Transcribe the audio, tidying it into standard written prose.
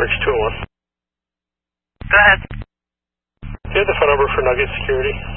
Bridge 201. Go ahead. Do you have the phone number for Nugget Security?